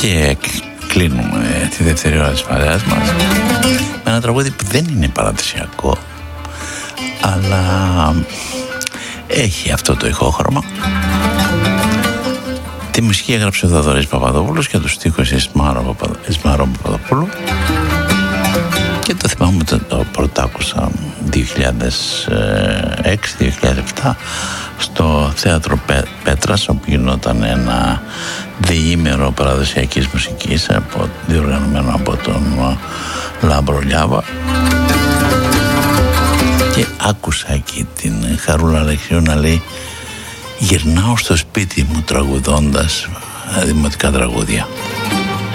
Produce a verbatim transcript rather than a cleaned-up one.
Και κλείνουμε τη δεύτερη ώρα της παρέας μας με ένα τραγούδι που δεν είναι παραδοσιακό, αλλά έχει αυτό το ηχόχρωμα. Τη μουσική έγραψε ο Θοδωρής Παπαδόπουλος και τους στίχους Ισμαρό Παπαδοπούλου, και το θυμάμαι το, το πρώτο άκουσα δύο χιλιάδες έξι δύο χιλιάδες επτά στο Θέατρο Πέ, Πέτρας, όπου γινόταν ένα διήμερο παραδοσιακής μουσικής από, διοργανωμένο από τον Λάμπρο Λιάβα, και άκουσα εκεί την Χαρούλα Αλεξίου να λέει «Γυρνάω στο σπίτι μου τραγουδώντας δημοτικά τραγούδια».